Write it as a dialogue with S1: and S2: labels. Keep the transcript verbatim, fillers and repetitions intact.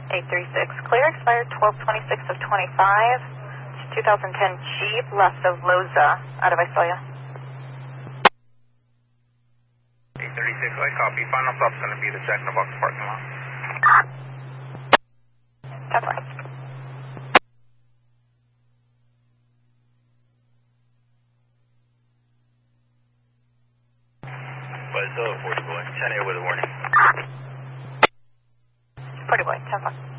S1: eight three six, clear, expired twelve twenty-six of twenty-five. It's twenty ten Jeep, left of Loza, out of Visalia.
S2: eight thirty-six, I copy. Final stop's going to be the Jack in the Box parking lot.
S1: ten four.
S2: But it's over, forty boy. ten eight with a warning.
S1: forty boy, ten four.